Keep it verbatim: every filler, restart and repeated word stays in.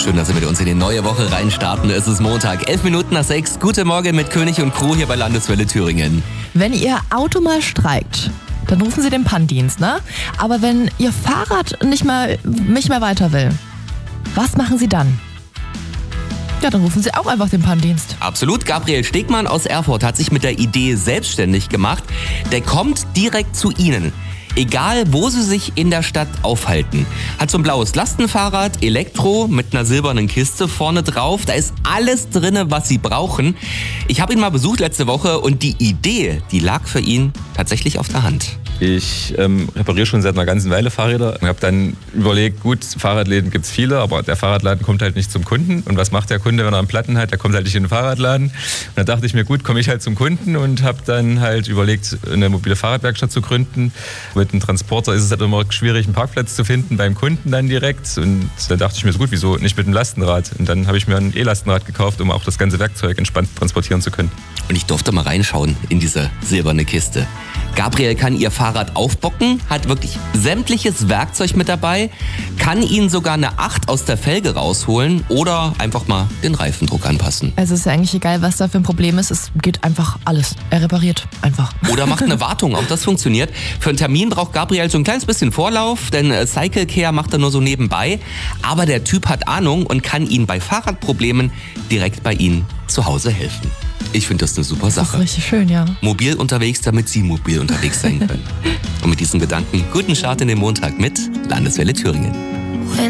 Schön, dass Sie mit uns in die neue Woche reinstarten. Es ist Montag, elf Minuten nach sechs. Guten Morgen mit König und Crew hier bei Landeswelle Thüringen. Wenn Ihr Auto mal streikt, dann rufen Sie den Pannendienst, ne? Aber wenn Ihr Fahrrad nicht mehr, nicht mehr weiter will, was machen Sie dann? Ja, dann rufen Sie auch einfach den Pannendienst. Absolut. Gabriel Stegmann aus Erfurt hat sich mit der Idee selbstständig gemacht. Der kommt direkt zu Ihnen. Egal, wo Sie sich in der Stadt aufhalten. Hat so ein blaues Lastenfahrrad, Elektro mit einer silbernen Kiste vorne drauf. Da ist alles drinne, was Sie brauchen. Ich habe ihn mal besucht letzte Woche und die Idee, die lag für ihn tatsächlich auf der Hand. Ich ähm, repariere schon seit einer ganzen Weile Fahrräder und habe dann überlegt, gut, Fahrradläden gibt's viele, aber der Fahrradladen kommt halt nicht zum Kunden. Und was macht der Kunde, wenn er einen Platten hat? Der kommt halt nicht in den Fahrradladen. Und da dachte ich mir, gut, komme ich halt zum Kunden und habe dann halt überlegt, eine mobile Fahrradwerkstatt zu gründen. Mit einem Transporter ist es halt immer schwierig, einen Parkplatz zu finden beim Kunden dann direkt. Und da dachte ich mir so, gut, wieso nicht mit dem Lastenrad? Und dann habe ich mir ein E-Lastenrad gekauft, um auch das ganze Werkzeug entspannt transportieren zu können. Und ich durfte mal reinschauen in diese silberne Kiste. Gabriel kann ihr Fahrrad aufbocken, hat wirklich sämtliches Werkzeug mit dabei, kann Ihnen sogar eine acht aus der Felge rausholen oder einfach mal den Reifendruck anpassen. Also es ist ja eigentlich egal, was da für ein Problem ist, es geht einfach alles. Er repariert einfach. Oder macht eine Wartung, auch das funktioniert. Für einen Termin braucht Gabriel so ein kleines bisschen Vorlauf, denn Cycle Care macht er nur so nebenbei. Aber der Typ hat Ahnung und kann Ihnen bei Fahrradproblemen direkt bei Ihnen zu Hause helfen. Ich finde das eine super Sache. Das ist richtig schön, ja. Mobil unterwegs, damit Sie mobil unterwegs sein können. Und mit diesen Gedanken, guten Start in den Montag mit Landeswelle Thüringen.